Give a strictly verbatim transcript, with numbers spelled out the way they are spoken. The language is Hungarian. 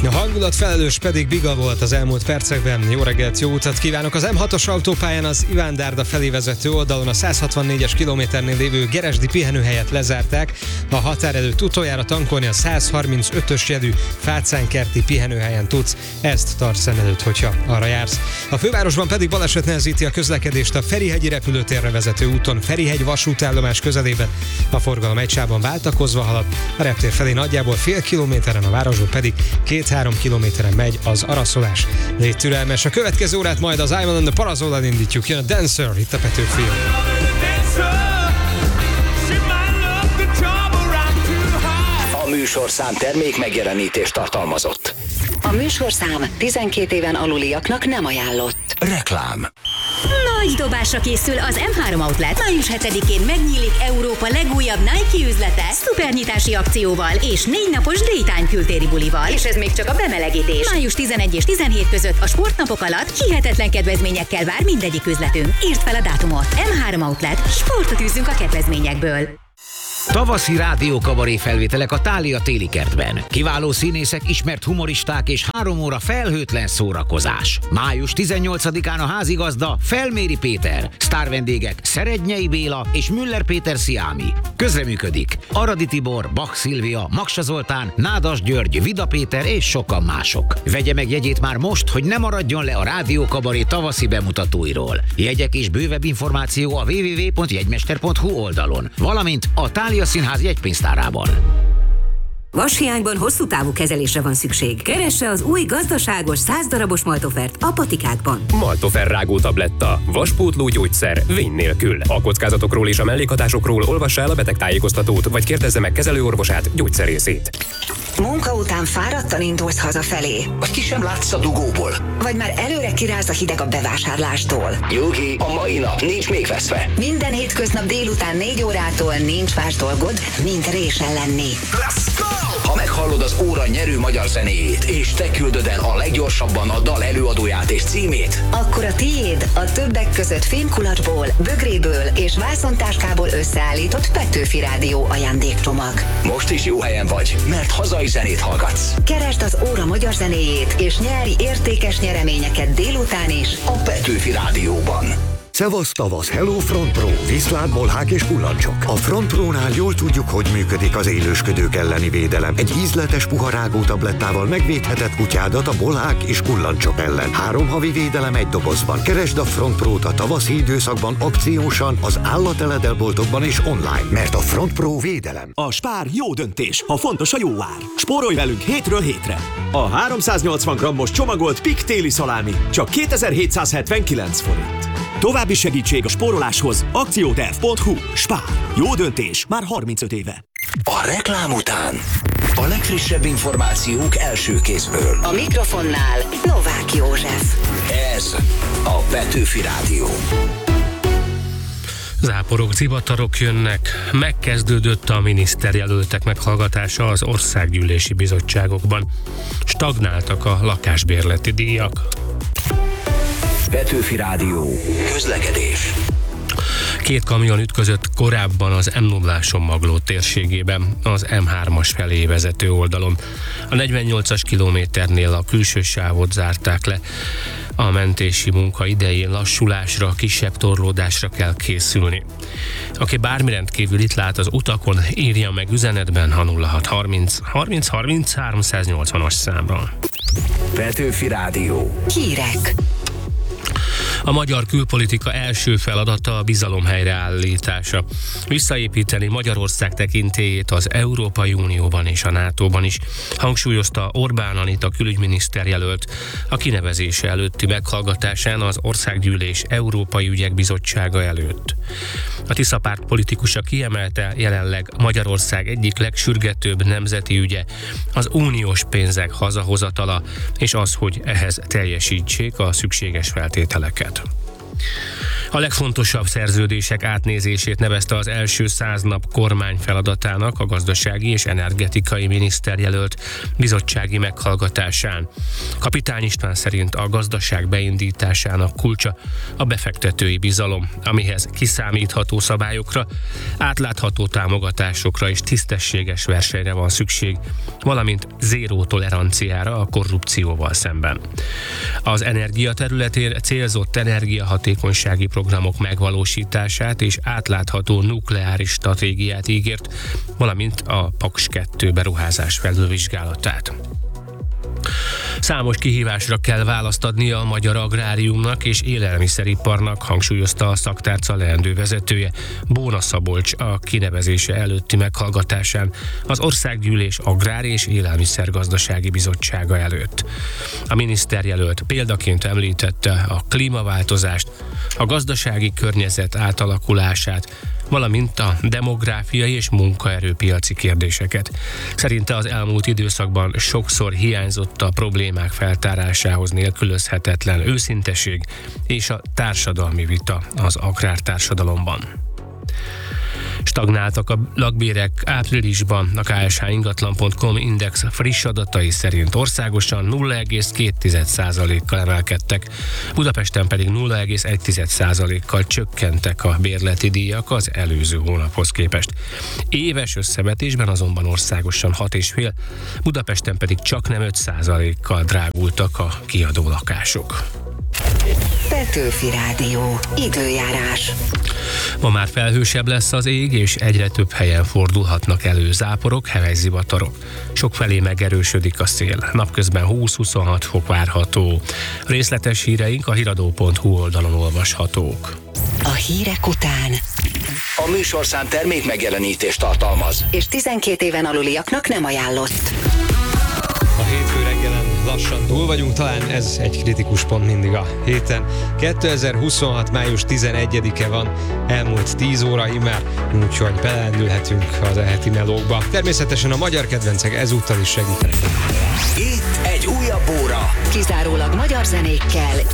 A hangulat felelős pedig Biga volt az elmúlt percekben. Jó reggelt, jó utat kívánok! Az M hatos autópályán az Iván Dárda felé vezető oldalon a száz hatvannégyes kilométernél lévő Geresdi pihenőhelyet lezárták. A határ előtt utoljára tankolni a száz harmincötös jedű Fácánkerti pihenőhelyen tudsz. Ezt tart szem előtt, hogyha arra jársz. A fővárosban pedig baleset nehezíti a közlekedést a Ferihegyi repülőtérre vezető úton Ferihegy vasútállomás közelében. A forgalom egy sávban váltakozva halad, a reptér felé nagyjából fél kilométeren, a városból pedig két-három kilométeren megy az araszolás. Légy türelmes, a következő órát majd az I'm on the Parazollal indítjuk. Jön a Dancer, itt a Petőfi. A műsorszám termék megjelenítést tartalmazott. A műsorszám tizenkét éven aluliaknak nem ajánlott. Reklám. Nagy dobásra készül az M három Outlet. május hetedikén megnyílik Európa legújabb Nike üzlete szupernyitási akcióval és négy napos Daytime kültéri bulival. És ez még csak a bemelegítés. május tizenegy és tizenhét között a sportnapok alatt hihetetlen kedvezményekkel vár mindegyik üzletünk. Írd fel a dátumot. M három Outlet. Sportot űzzünk a kedvezményekből. Tavaszi rádiókabaré felvételek a Thália téli kertben. Kiváló színészek, ismert humoristák és három óra felhőtlen szórakozás. május tizennyolcadikán a házigazda Felméri Péter, sztárvendégek Szerednyei Béla és Müller Péter Sziámi. Közreműködik Aradi Tibor, Bach Szilvia, Maksa Zoltán, Nádas György, Vida Péter és sokan mások. Vegye meg jegyét már most, hogy ne maradjon le a rádiókabaré tavaszi bemutatóiról. Jegyek és bővebb információ a double-u double-u double-u pont jegymester pont hu oldalon, valamint a Thália Színház jegypénztárában. Vashiányban hosszú távú kezelésre van szükség. Keresse az új gazdaságos száz darabos Maltofert a patikákban. Maltofer rágó tabletta. Vaspótló gyógyszer. Vény nélkül. A kockázatokról és a mellékhatásokról olvassa el a betegtájékoztatót, vagy kérdezze meg kezelőorvosát, gyógyszerészét. Munka után fáradtan indulsz hazafelé. Vagy ki sem látsz a dugóból. Vagy már előre kiráz a hideg a bevásárlástól. Nyugi, a mai nap nincs még veszve. Minden hétköznap délután négy órától nincs más dolgod, mint résen lenni. Let's go! Ha meghallod az óra nyerő magyar zenéjét, és te küldöd el a leggyorsabban a dal előadóját és címét, akkor a tiéd a többek között fémkulacsból, bögréből és vászontáskából összeállított Petőfi Rádió ajándékcsomag. most is jó helyen vagy, mert hazai zenét hallgatsz. Keresd az óra magyar zenéjét, és nyeri értékes nyereményeket délután is A Petőfi Rádióban. Szevasz tavasz, Hello Front Pro, viszlát, bolhák és kullancsok. A Front Pro-nál jól tudjuk, hogy működik az élősködők elleni védelem. Egy ízletes puha rágó tablettával megvédheted kutyádat a bolhák és kullancsok ellen. Három havi védelem egy dobozban. Keresd a Front Pro-t a tavaszi időszakban akciósan, az állateledelboltokban és online, mert a Front Pro védelem. A Spár jó döntés, ha fontos a jó ár. Spórolj velünk hétről hétre. A háromszáznyolcvan grammos csomagolt Pik téli szalámi csak kétezer-hétszázhetvenkilenc forint. További segítség a spóroláshoz akcióterv pont hu. Spár. Jó döntés már harmincöt éve. A reklám után a legfrissebb információk első kézből. A mikrofonnál Novák József. Ez a Petőfi Rádió. Záporok, zivatarok jönnek. Megkezdődött a miniszterjelöltek meghallgatása az országgyűlési bizottságokban. Stagnáltak a lakásbérleti díjak. Petőfi Rádió. Közlekedés. Két kamion ütközött korábban az M nullás-on Magló térségében, az M hármas felé vezető oldalon. A negyvennyolcas kilométernél a külső sávot zárták le. A mentési munka idején lassulásra, kisebb torlódásra kell készülni. Aki bármi rendkívül itt lát az utakon, írja meg üzenetben a nulla hat harminc harminc harminc háromszáznyolcvanas számra. Petőfi Rádió. Hírek. A magyar külpolitika első feladata a bizalom helyreállítása. Visszaépíteni Magyarország tekintélyét az Európai Unióban és a nátóban is, hangsúlyozta Orbán Anita külügyminiszter jelölt a kinevezése előtti meghallgatásán az Országgyűlés Európai Ügyek Bizottsága előtt. A Tisza párt politikusa kiemelte, jelenleg Magyarország egyik legsürgetőbb nemzeti ügye az uniós pénzek hazahozatala, és az, hogy ehhez teljesítsék a szükséges feltételeket. A legfontosabb szerződések átnézését nevezte az első száz nap kormány feladatának a gazdasági és energetikai miniszterjelölt bizottsági meghallgatásán. Kapitány István szerint a gazdaság beindításának kulcsa a befektetői bizalom, amihez kiszámítható szabályokra, átlátható támogatásokra és tisztességes versenyre van szükség, valamint zéró toleranciára a korrupcióval szemben. Az energia területén célzott energiahatékonysági programok megvalósítását és átlátható nukleáris stratégiát ígért, valamint a Paks kettő beruházás felülvizsgálatát. Számos kihívásra kell választ adnia a magyar agráriumnak és élelmiszeriparnak, hangsúlyozta a szaktárca leendő vezetője, Bóna Szabolcs a kinevezése előtti meghallgatásán az Országgyűlés Agrár- és Élelmiszergazdasági Bizottsága előtt. A miniszterjelölt példaként említette a klímaváltozást, a gazdasági környezet átalakulását, valamint a demográfiai és munkaerőpiaci kérdéseket. Szerinte az elmúlt időszakban sokszor hiányzott a problémák feltárásához nélkülözhetetlen őszinteség és a társadalmi vita az agrártársadalomban. Stagnáltak a lakbérek áprilisban. A ká es há ingatlan pont com index friss adatai szerint országosan nulla egész két százalékkal emelkedtek, Budapesten pedig nulla egész egy százalékkal csökkentek a bérleti díjak az előző hónaphoz képest. Éves összevetésben azonban országosan hat egész öt, Budapesten pedig csak nem öt százalékkal drágultak a kiadó lakások. Petőfi Rádió. Időjárás. Ma már felhősebb lesz az ég, és egyre több helyen fordulhatnak elő záporok, hevelyzivatarok. Sokfelé megerősödik a szél. Napközben húsz-huszonhat fok várható. Részletes híreink a híradó pont hu oldalon olvashatók. A hírek után A műsorszám termék megjelenítést tartalmaz, és tizenkét éven aluliaknak nem ajánlott. A hétfő reggelen lassan túl vagyunk, talán ez egy kritikus pont mindig a héten. kétezer-huszonhat. május tizenegyedike van, elmúlt tíz óra immár, úgyhogy belendülhetünk az eheti melókba. Természetesen a magyar kedvencek ezúttal is segítenek. itt egy újabb óra. Kizárólag magyar zenékkel